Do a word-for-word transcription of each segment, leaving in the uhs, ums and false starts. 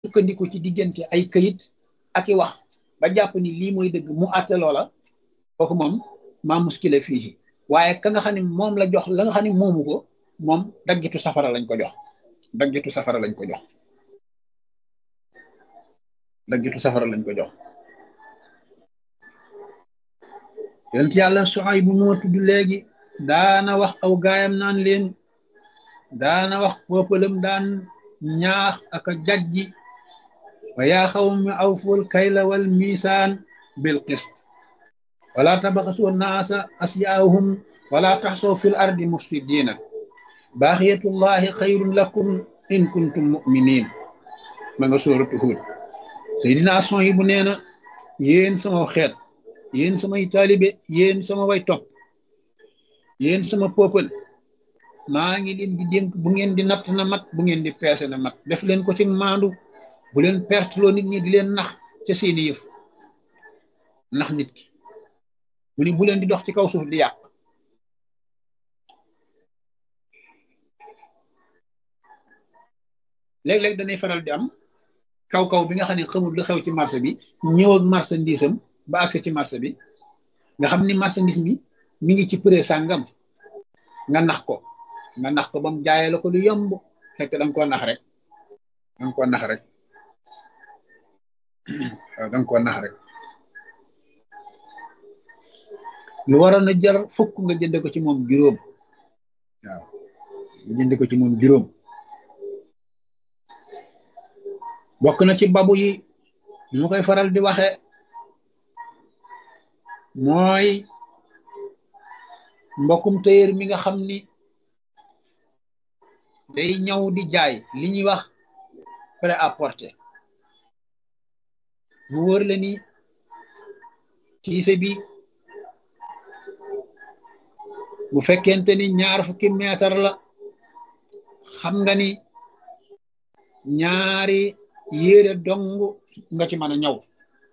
sukkandiku ci diggante ay këyit ak i wax ba jàpp ni lii mooy dëgg mu àtte loola kooku moom maa muskile fii waaye ka nga xam ne moom la jox la nga xam ne moomu ko moom daggitu safara lañ ko jox daggitu safara lañ ko jox daggitu safara lañ ko jox yonent yàlla Suhayb bu moo tudd léegi daana wax aw gaayam naan leen daana wax peuplem daan ñaax ak a jajji wa yaa xawmi awful kayla wal misaan bil qist wala tabaxasu naasa asyaahum wala taxsaw fil ardi mufsidiina baaxiyatullahi xayrun lakum in kuntum muminin ma nga sóoratu Huud Seydina Suhayb bu nee na yéen sama xeet yéen samay taalibe yéen sama way topp yéen sama peuple maa ngi leen di dénk bu ngeen di natt na mat bu ngeen di peese na mat def leen ko ci maandu bu leen perte loo nit ñi di leen nax ca seeni yëf nax nit ki mu ni bu leen di dox ci kaw suuf di yàq léeg-léeg danay faral di am kaw-kaw bi nga xam ne xamul lu xew ci marché bi ñëw ak marchandise am ba accès ci marché bi nga xam ni marchandise mi mi ngi ci prix sàngam nga nax ko nga nax ko ba mu jaayee la ko lu yomb fekk da nga koo nax rek da nga koo nax rek waaw da nga koo nax rek lu waroon a jar fukk nga jënd ko ci moom juróom waaw nga jënd ko ci moom juróom bokk na ci babu yi ñu koy faral di waxe mooy mbokkum téyeer mi nga xam ni day ñëw di jaay li ñuy wax prêt-à-porter mu wër la ni tiise bi bu fekkente ni ñaar fukki meetar la xam nga ni ñaari yére dong nga ci mën a ñaw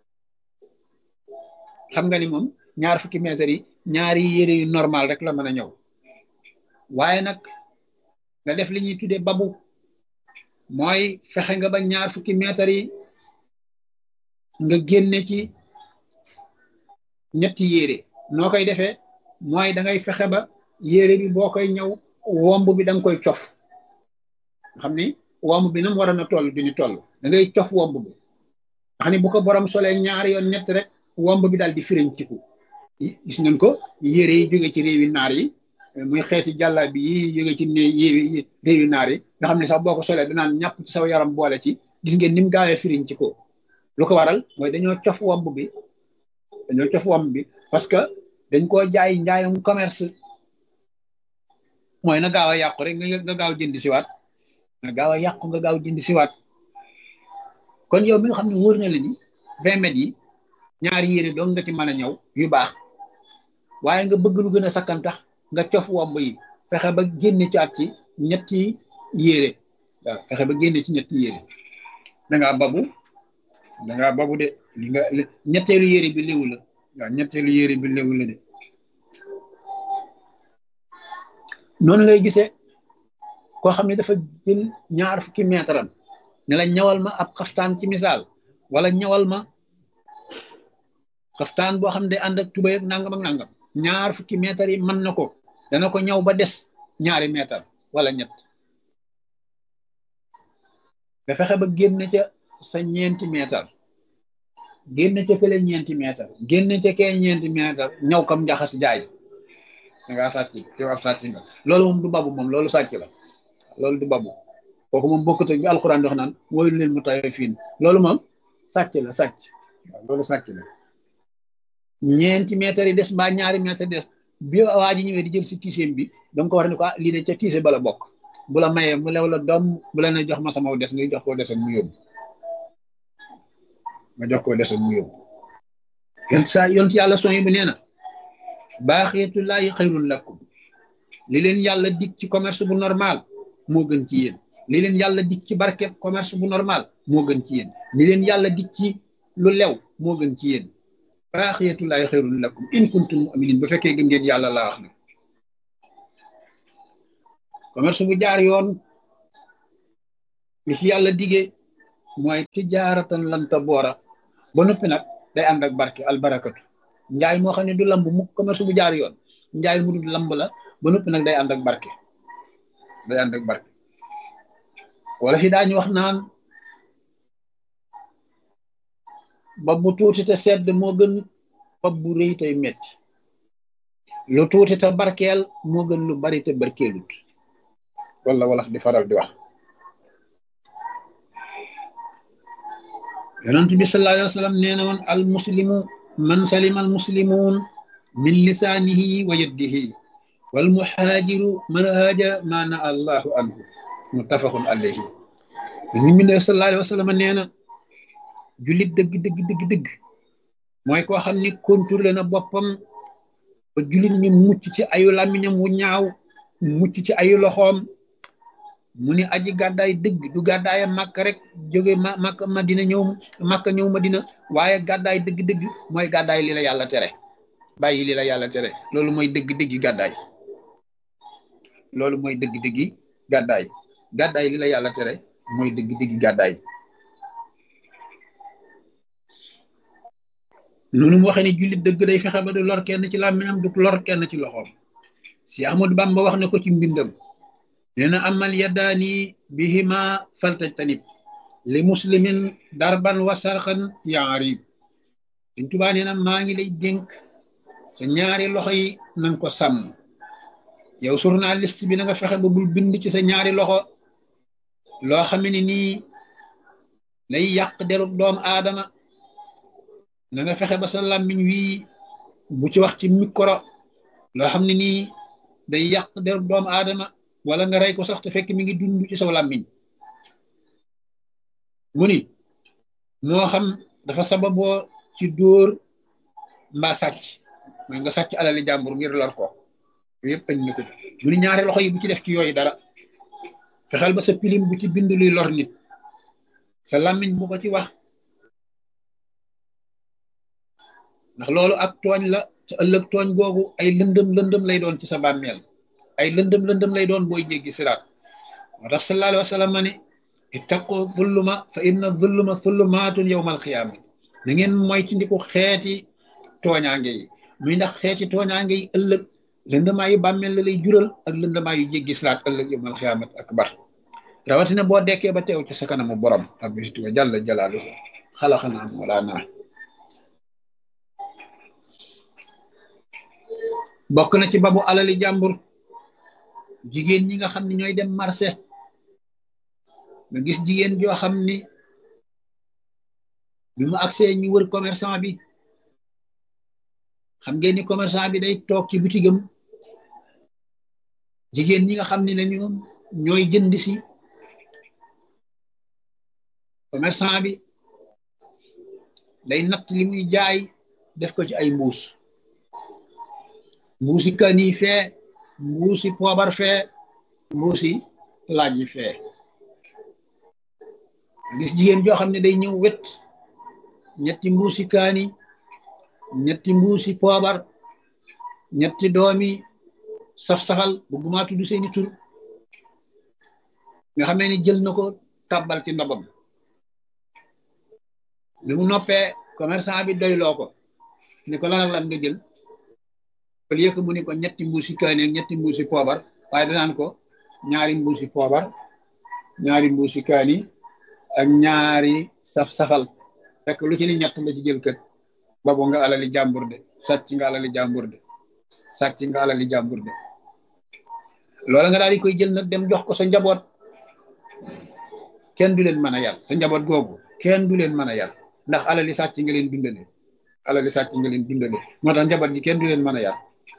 xam nga ni moom ñaar fukki meetar yi ñaari yére yu normal rek la mën a ñaw waaye nag nga def li ñuy tuddee babu mooy fexe nga ba ñaar fukki meetar yi nga génne ci ñetti yére noo koy defee mooy da ngay fexe ba yére bi boo koy ñaw womb bi da nga koy cof nga xam ni womb bi nam war a na toll du ni toll da ngay cof womb bi nga xam ni bu ko borom solee ñaari yoon ñett rek womb bi daal di firiñ ciku gis ngeen ko yére yi jóge ci réewi naar yi muy xeeti jàlla bi yi jóge ci réewi naar yi nga xam ne sax boo ko solee danaan ñàpp ci saw yaram boole ci gis ngeen ni mu gaawee firiñ ci ko lu ko waral mooy dañoo cof womb bi dañoo cof womb bi parce que dañ koo jaay njaayam commerce mooy na gaaw a yàqu rek nga gaaw jënd siwaat nga gaaw a yàqu nga gaaw jënd siwaat kon yow mi nga xam ne wóor na la ni vingt mètres yi ñaari yére dong nga ci mën a ñëw yu baax waaye nga bëgg lu gën a sakkan tax nga cof womb yi fexe ba génne ci at ci ñetti yére waaw fexe ba génne ci ñetti yére dangaa babu dangaa babu de li nga ñetteelu yére bi léwu la waaw ñetteelu yére bi léwu la de noonu ngay gisee koo xam ne dafa jël ñaar fukki meetaram ne la ñawal ma ab xaftaan ci misaal wala ñawal ma xaftaan boo xam ne day ànd ak tubay ak nangam ak nangam ñaar fukki meetar yi mën na ko dana ko ñaw ba des ñaari meetar wala ñett nga fexe ba génn ca sa ñeenti meetar génn ca kële ñeenti meetar génn ca kee ñeenti meetar ñaw kam njaxas jaay da ngaa sàcc yow ab sàcc nga loolu moom du babu moom loolu sàcc la loolu du babu kooku moom bokkut ak bi alxuraan dox naan woyul leen mu tawe fiin loolu moom sàcc la sàcc waaw loolu sàcc la ñeenti mètres yi des mbaa ñaari mètres des bi waa ji ñëwee di jël si tiiseem bi da nga ko war ne ko ah lii de ca tiise bala bokk bu la mayee mu lew la doom bu la ne jox ma sama des ngay jox koo desoon mu yóbbu nga jox koo desoon mu yóbbu yont saa yont yàlla son yi bu nee na baaxiyatullaahi xayrun lakum li leen yàlla dig ci commerce bu normal moo gën ci yéen li leen yàlla dig ci barkeb commerce bu normal moo gën ci yéen li leen yàlla dig ci lu lew moo gën ci yéen baaxiyatullaahi xayrun lakum in kuntum mu'minin ba fekkee gëm ngeen yàlla laa wax na commerce bu jaar yoon lu ci yàlla digee mooy tijaaratan lan taboora ba noppi nag day ànd ak barke albarakatu njaay moo xam ne du lamb mu commerce bu jaar yoon njaay mu dul lamb la ba noppi nag day ànd ak barke day ànd ak barke wala fi daañu wax naan bopp bu tuuti te sedd moo gën bopp bu rëy tey metti lu tuuti te barkeel moo gën lu bari te barkeelut wala wala di faral di wax yonent bi sallallahu alayhi wa sallam nee na woon al muslimu man salima al muslimuun min lisaanihi wa yadihi wal muhaajiru man haajara ma na allahu anhu muttafaqun alayhi ñu mi ne sallallahu alayhi wa sallam nee na jullit dëgg dëgg dëgg dëgg mooy koo xam ni contrôlé na boppam ba jullit ñi mucc ci ayu làmmiñam wu ñaaw mucc ci ayu loxoom mu ni aji gàddaay dëgg du gàddaaya màkk rek jóge ma màkk madina ñëw màkk ñëw madina waaye gàddaay dëgg-dëgg mooy gàddaay li la yàlla tere bàyyi li la yàlla tere loolu mooy dëgg-dëggi gàddaay loolu mooy dëgg-dëggi gàddaay gàddaay li la yàlla tere mooy dëgg-dëggi gàddaay noonu mu waxee ni jullit dëgg day fexe ba du lor kenn ci làmmiñam du lor kenn ci loxoom si Ahmadu Bamba wax na ko ci mbindam nee na amal yaddaani bihima faltajtanib li muslimin darban wa sarxan yaarib Sëñ Tuubaa nee na maa ngi lay dénk sa ñaari loxo yi nanga ko sàmm yow journaliste bi na nga fexe ba bul bind ci sa ñaari loxo loo xam ne nii lay yàq derub doomu aadama na nga fexe ba sa làmmiñ wii bu ci wax ci micro loo xam ne nii day yàq derub doomu aadama wala nga rey ko sax te fekk mi ngi dund ci saw làmmiñ mu ni moo xam dafa sababoo ci dóor mbaa sàcc mooy nga sàcc alali jàmbur ngir lor ko yooyu yëpp añ na ko mu ni ñaari loxo yi bu ci def ci yooyu dara fexeel ba sa pilim bu ci bind luy lor nit sa làmmiñ bu ko ci wax ndax loolu ak tooñ la te ëllëg tooñ googu ay lëndëm lëndëm lay doon ci sa bàmmeel ay lëndëm lëndëm lay doon booy jéggi siraat moo tax sallallahu alayhi wa sallam ma ne ittaqu zulluma fa inna zulluma zullumaatun yawmal qiyaama da ngeen mooy ci ndiku xeeti tooñaange yi muy ndax xeeti tooñaange yi ëllëg lëndëmaa yu bàmmeel la lay jural ak lëndëmaa yu jéggi siraat ëllëg yawmal qiyaamat akbar rawatina boo dekkee ba teew ci sa kanamu borom rabbi wa jalla jalaaluhu xalaqanaa mawlaanaa bokk na ci babu alali jàmbur jigéen ñi nga xam ne ñooy dem marché nga gis jigéen joo xam ni bi mu agsee ñu wër commerçant bi xam ngeen ni commerçant bi day toog ci bitigam jigéen ñi nga xam ne lañu ñooy jënd si commerçant bi day natt li muy jaay def ko ci ay mbuus mbuusi kani fee mbuusi poobar fee mbuusi laaj yi fee gis jigéen joo xam ne day ñëw wet ñetti mbuusi kaani ñetti mbuusi poobar ñetti doomi saf-safal bëgguma tudd seeni tur nga xamee ni jël na ko tàbbal ci ndabam li mu noppee commerçant bi doyloo ko ni ko lan ak lan nga jël au lieu que mu ni ko ñetti mbuusi kaani ak ñetti mbuusi poobar waaye danaan ko ñaari mbuusi poobar ñaari mbuusi kaani ak ñaari saf-safal fekk lu ci ni ñett la ci jël kët boobu nga alali jàmbur de sàcc nga alali jàmbur de sàcc nga alali jàmbur de loola nga daal di koy jël nag dem jox ko sa njaboot kenn du leen mën a yar sa njaboot googu kenn du leen mën a yar ndax alali sàcc nga leen dundale alali sàcc nga leen dundale moo tax njaboot gi kenn du leen mën a yar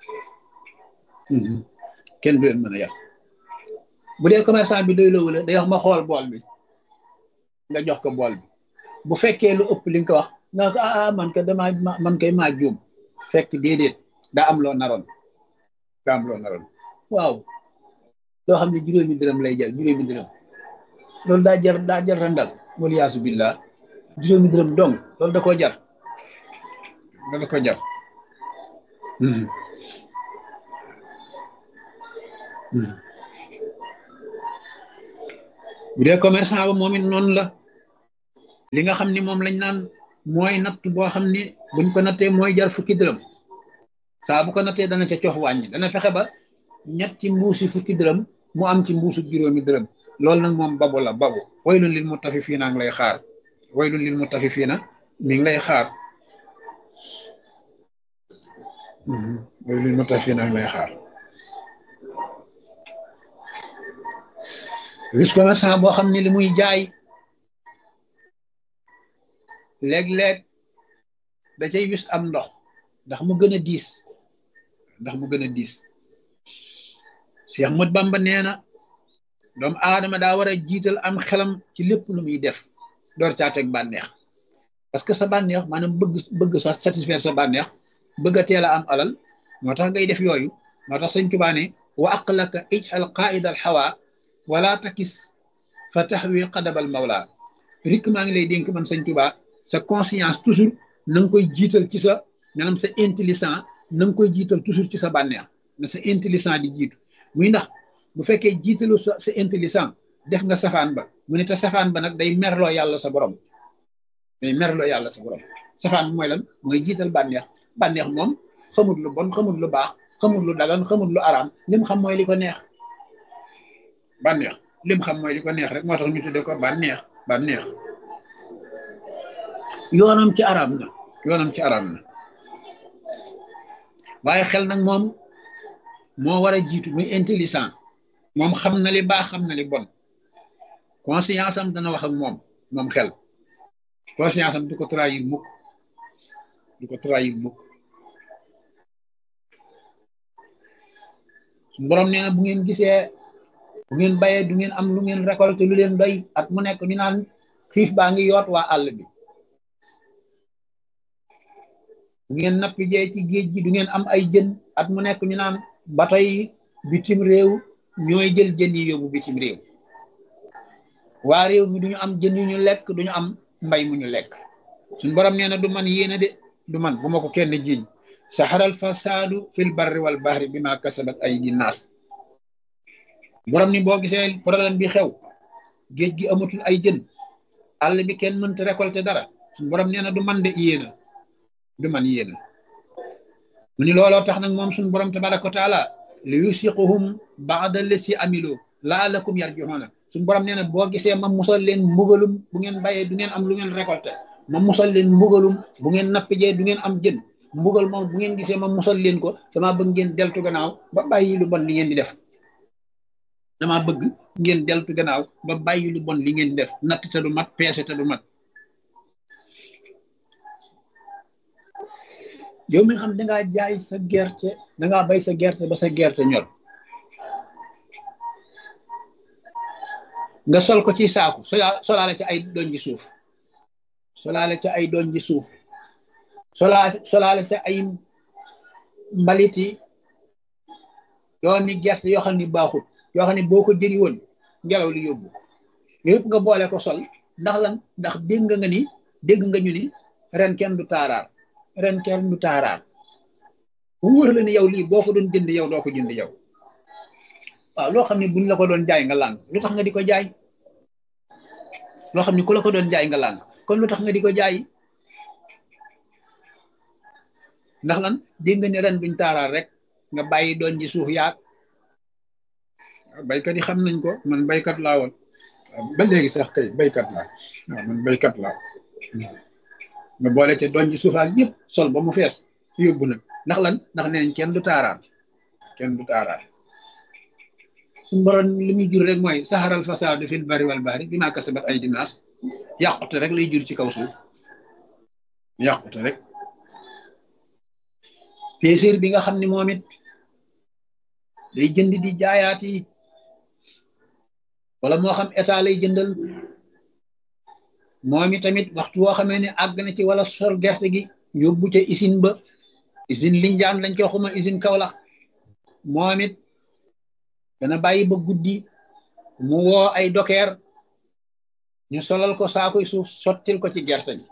kenn du leen mën a yar bu dee commerçant bi doy loowu la day wax ma xool bool bi nga jox ko bool bi bu fekkee lu ëpp li nga ko wax nga ko ah man ka dama man kay maa juum fekk déedéet daa am loo naroon daa am loo naroon waaw loo xam ne juróomi dërëm lay jar juróomi dërëm loolu daa jar daa jar randal wal yaasu billah juróomi dërëm dong loolu da koo jar da ko jar bu dee commerçant ba moom it noonu la li nga xam ni moom lañ naan mooy natt boo xam ni buñ ko nattee mooy jar fukki dërëm saa bu ko nattee dana ca cox wàññi dana fexe ba ñetti mbuusi fukki dërëm mu am ci mbuusu juróomi dërëm loolu nag moom babu la babu waylun lil mutaffifina ngi lay xaar waylun lil mutaffifina mi ngi lay xaar waylun lil mutaffifina ngi lay xaar gis commerçant boo xam ne li muy jaay léeg-léeg da cay wis am ndox ndax mu gën a diis ndax mu gën a diis Cheikh Ahmad Bamba nee na doomu aadama daa war a jiital am xelam ci lépp lu muy def door caa teg bànneex parce que sa bànneex maanaam bëgg bëgg sa satisfaire sa bànneex bëgg a teel a am alal moo tax ngay def yooyu moo tax sëñ Tuubaa ne wa aqlaka ij'al qaida al hawa wala takis fa taxwi qadabal mawla rik maa ngi lay dénk man sëñ Tuubaa sa conscience toujours na nga koy jiital ci sa maanaam sa intelligent na nga koy jiital toujours ci sa bànneex na sa intelligent di jiitu muy ndax bu fekkee jiitalu sa sa intelligent def nga safaan ba mu ne te safaan ba nag day merloo yàlla sa borom day merloo yàlla sa borom safaan bi mooy lan mooy jiital bànneex bànneex moom xamul lu bon xamul lu baax xamul lu dagan xamul lu araam lim xam mooy li ko neex bànneex lim xam mooy li ko neex rek moo tax ñu tuddee ko bànneex bànneex yoonam ci araam na yoonam ci araam na waaye xel nag moom moo war a jiitu muy intelligent moom xam na li baax xam na li bon conscience am dana wax ak moom moom xel conscience am du ko trahir mukk du ko trahir mukk su borom nee na bu ngeen gisee bu ngeen bayee du ngeen am lu ngeen récolté lu leen doy at mu nekk ñu naan xiif baa ngi yoot waa àll bi bu ngeen nappi jee ci géej gi du ngeen am ay jën at mu nekk ñu naan bato yi bitim réew ñooy jël jën yi yóbbu bitim réew waa réew mi duñu am jën yu ñu lekk duñu am mbay mu ñu lekk suñ borom nee na du man yéena de du man bu ma ko kenn jiiñ saxaral fasaadu fil barri wal bahri bi ma kasabat aydi naas borom ni boo gisee problème bi xew géej gi amatul ay jën àll bi kenn mënta récolter dara suñ borom nee na du man de yéena du man yéena mu ni looloo tax nag moom suñu borom tabaraka wa taala li yusiquhum ba'da lasi amilo laalakum yarji'una suñu borom nee na boo gisee ma musal leen mbugalum bu ngeen bayee du ngeen am lu ngeen récolté ma musal leen mbugalum bu ngeen nappijee du ngeen am jën mbugal moom bu ngeen gisee ma musal leen ko dama bëgg ngeen deltu gannaaw ba bàyyi lu bon li ngeen di def dama bëgg ngeen deltu gannaaw ba bàyyi lu bon li ngeen di def natt te du mat peese te du mat yow mi xam dangaa jaay sa gerte dangaa bay sa gerte ba sa gerte ñor nga sol ko ci saaku solaale ci ay doñ ji suuf solaale ci ay doñ ji suuf solaa solaale ci ay mbaliti yoo ni gerte yoo xam ni baaxul yoo xam ne boo ko jëri woon ngelaw li yóbbu yëpp nga boole ko sol ndax lan ndax dégg nga nga ni dégg nga ñu ni ren kenn du taaraar ren kenn du taaraar bu wóor la ni yow lii boo ko doon jënd yow doo ko jënd yow waaw loo xam ne buñ la ko doon jaay nga làng lu tax nga di ko jaay loo xam ne ku la ko doon jaay nga làng kon lu tax nga di ko jaay ndax lan dégg nga ni ren duñ taaraar rek nga bàyyi doon ji suuf yaag baykat yi xam nañ ko man baykat laa woon ba léegi sax kay baykat laa waaw man baykat laa nga boole ca doon ji suufaak yëpp sol ba mu fees yóbbu nag ndax lan ndax neen kenn du taaraar kenn du taaraar suñu borom li muy jur rek mooy saxaral fasaadu fil barri wal bahri bimaa kasabat aydi naas yàqute rek lay jur ci kaw suuf yàqute rek péséer bi nga xam ne moom it day jënd di jaayaat yi wala moo xam état lay jëndal moom it tamit waxtu woo xamee ne àgg na ci wala sol gerte gi yóbbu ca usine ba usine Linjaan lañ ko xuma usine Kaolack moom it dana bàyyi ba guddi mu woo ay dokeer ñu solal ko saakuy suuf sottil ko ci gerte gi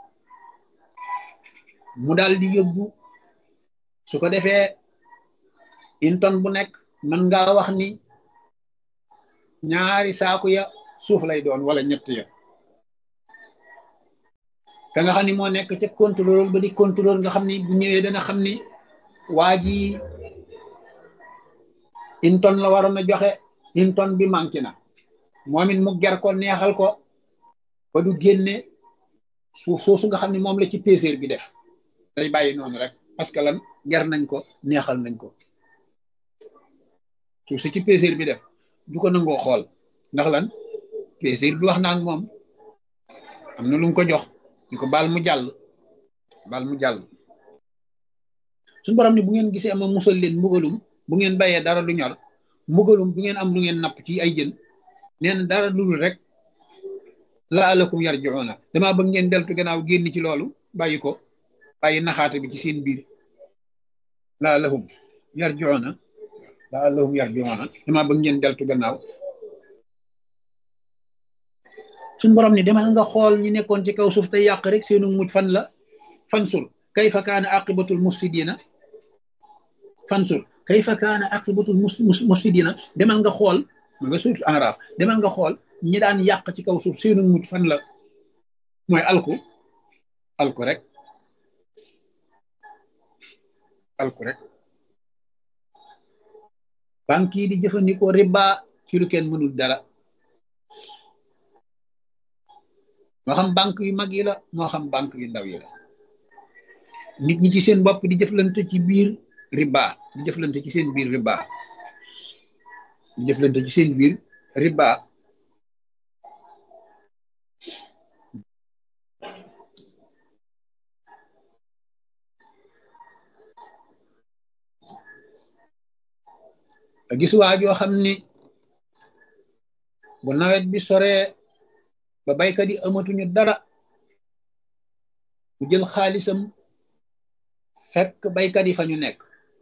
mu daal di yóbbu su ko defee une tonne bu nekk mën ngaa wax ni ñaari saaku ya suuf lay doon wala ñett ya ka nga xam ni moo nekk ca contrôle ba di contrôle nga xam ni bu ñëwee dana xam ni waa ji une tonne la waroon a joxe une tonne bi manqué na moom it mu ger ko neexal ko ba du génne suuf soosu nga xam ni moom la ci peseer bi def day bàyyi noonu rek parce que lan ger nañ ko neexal nañ ko suuf si ci peseer bi def du ko nangoo xool ndax lan peseer bi wax naa ak moom am na lu mu ko jox ñu ko baal mu jàll baal mu jàll suñu borom ni bu ngeen gisee ama musal leen mbugalum bu ngeen bàyyee dara du ñor mbugalum bu ngeen am lu ngeen napp ci ay jën nee na dara dul rek laalakum yarjiuna damaa bëgg ngeen deltu gannaaw génn ci loolu bàyyi ko bàyyi naxaate bi ci seen biir laalahum yarjiuna laalahum yarjiuna damaa bëgg ngeen deltu gannaaw suñ borom ni demal nga xool ñi nekkoon ci kaw suuf te yàq rek seenu mujj fan la fansul kayfa kaana aqibatul mufsidina fansul kayfa kaana aqibatul mufsidina demal nga xool ma nga suuf Araf demal nga xool ñi daan yàq ci kaw suuf seenu mujj fan la mooy alku alku rek alku rek banque yi di jëfandikoo riba ci lu kenn mënul dara moo xam banque yu mag yi la moo xam banque yu ndaw yi la nit ñi ci seen bopp di jëflante ci biir riba di jëflante ci seen biir riba di jëflante ci seen biir riba gis waa joo xam ni bu nawet bi soree ba baykat yi amatuñu dara mu jël xaalisam fekk baykat yi fa ñu nekk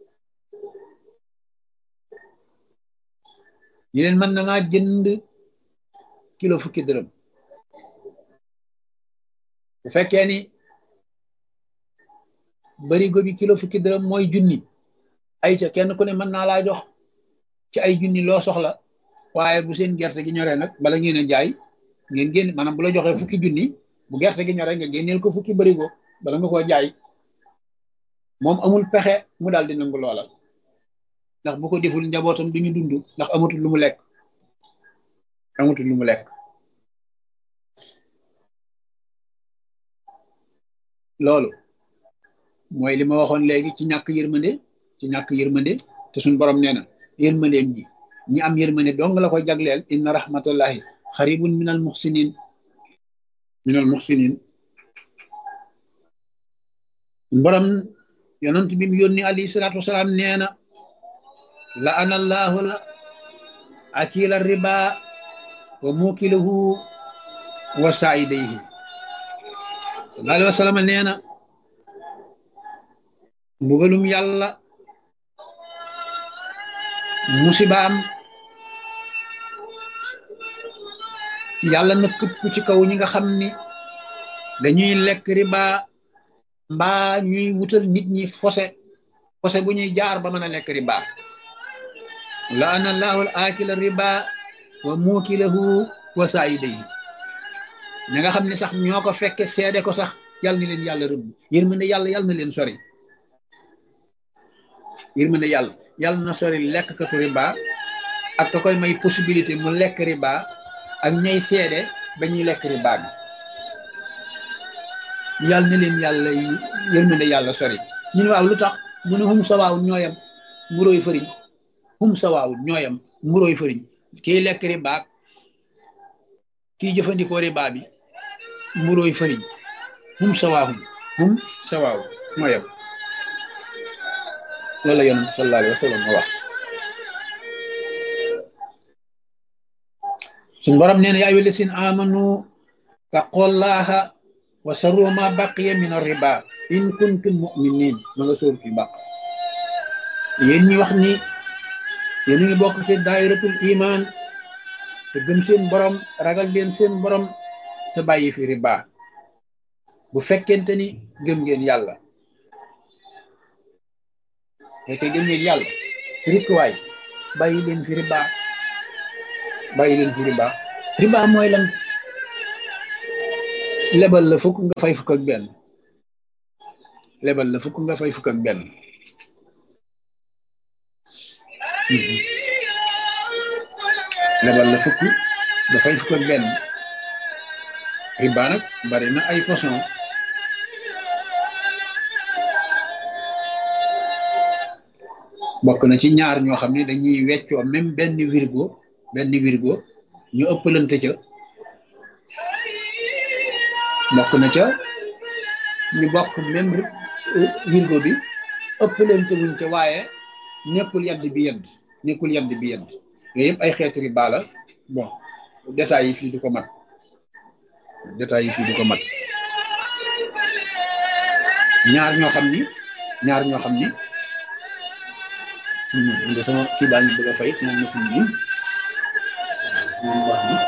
ñu leen mën na ngaa jënd kilo fukki dërëm bu fekkee ni barigo bi kilo fukki dërëm mooy junni ay ca kenn ku ne mën naa laa jox ci ay junni loo soxla waaye bu seen gerte gi ñoree nag bala ngeen a jaay ngeen génn maanaam bu la joxee fukki junni bu gerte gi ñoree nga génneel ko fukki barigo bala nga koo jaay moom amul pexe mu daal di nangu loola ndax bu ko deful njabootam duñu dund ndax amatul lu mu lekk amatul lu mu lekk loolu mooy li ma waxoon léegi ci ñàkk yërmande ci ñàkk yërmande te suñ borom nee na yërmandeem ji ñi am yërmande dong la koy jagleel inna rahmatullahi xaribun minal muxsinin minal muxsinin borom yonent bi mu yónni alayhi salaatu wasalaam nee na la ana allahu la akila riba wa mukilahu wa saidayhi sallallahu alayhi wa sallam nee na mbugalum yàlla musibaam yàlla na këpp ci kaw ñi nga xam ni dañuy lekk riba mbaa ñuy wutal nit ñi fose fose bu ñuy jaar ba mën a lekk riba la ana allahu al akila riba wa mukilahu wa saidayhi ñi nga xam ne sax ñoo ko fekke seede ko sax yàlla na leen yàlla rëbb yërmande yàlla yàlla na leen sori yërmande yàlla yàlla na sori lekk katu riba ak ka koy may possibilité mu lekk riba ak ñay seede ba ñuy lekk riba bi yàlla na leen yàlla yërmande yàlla sori ñun waaw lu tax mu ne hum sawaawun ñooyam mburóoy fëriñ hum sawaawun ñooyam mburóoy fëriñ kii lekk riba kii jëfandikoo riba bi mburóoy fëriñ hum sawaahum hum sawaawun ñooyam loolu la yonent sallallahu alayhi wa sallam wax suñ borom nee na yaa ayyuhal lazina amanu taqullaha wa sarru ma baqiya min ar-riba in kuntum mu'minin ma nga sóor fi baq yéen ñi wax ni yéen a ngi bokk ci daayiratul iman te gëm seen borom ragal leen seen borom te bàyyi fi riba bu fekkente ni gëm ngeen yàlla fekkee gëm ngeen yàlla rikk waay bàyyi leen fi riba bàyyi leen fi riba riba mooy lan lebal la fukk nga fay fukk ak benn lebal la fukk nga fay fukk ak benn lebal la fukk nga fay fukk ak benn riba nag bari na ay façon bokk na ci ñaar ñoo xam ne dañuy weccoo même benn wirgo benn wirgo ñu ëppalante ca bokk na ca ñu bokk même wirgo bi ëppalante wuñ ca waaye nekkul yadd bi yedd nekkul yadd bi yedd yooyu yëpp ay xeeti riba la bon détails yi fii du ko mat détails yi fii du ko mat ñaar ñoo xam ni ñaar ñoo xam ni nga sama kii baa ngi bëgg a fay sama machine bi moom wax ni